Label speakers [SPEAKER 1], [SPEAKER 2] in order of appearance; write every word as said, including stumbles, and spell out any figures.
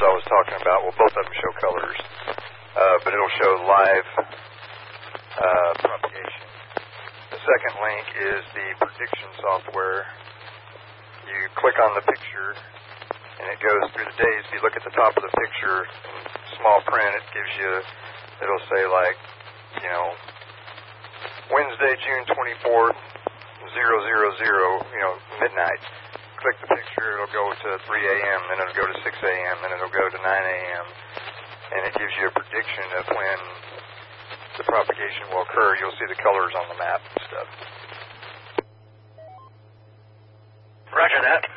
[SPEAKER 1] I was talking about, well, both of them show colors, uh, but it'll show live uh, propagation. The second link is the prediction software. You click on the picture, and it goes through the days. If you look at the top of the picture, in small print, it gives you, it'll say like, you know, Wednesday, June twenty-fourth, zero zero zero, you know, midnight. Click the picture, it'll go to three a.m., then it'll go to six a.m., then it'll go to nine a.m., and it gives you a prediction of when the propagation will occur. You'll see the colors on the map and stuff.
[SPEAKER 2] Roger that.